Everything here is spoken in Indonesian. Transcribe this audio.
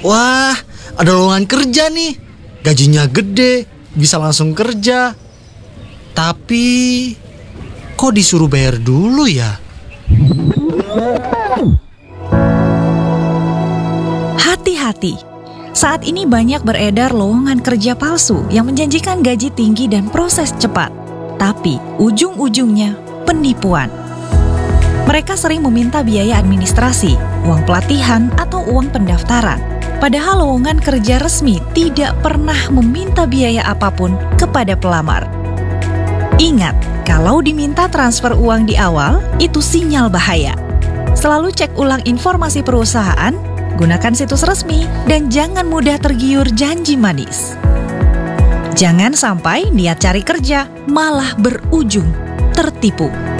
Wah, ada lowongan kerja nih. Gajinya gede, bisa langsung kerja. Tapi kok disuruh bayar dulu ya? Hati-hati. Saat ini banyak beredar lowongan kerja palsu yang menjanjikan gaji tinggi dan proses cepat. Tapi ujung-ujungnya penipuan. Mereka sering meminta biaya administrasi, uang pelatihan, atau uang pendaftaran. Padahal lowongan kerja resmi tidak pernah meminta biaya apapun kepada pelamar. Ingat, kalau diminta transfer uang di awal, itu sinyal bahaya. Selalu cek ulang informasi perusahaan, gunakan situs resmi, dan jangan mudah tergiur janji manis. Jangan sampai niat cari kerja malah berujung tertipu.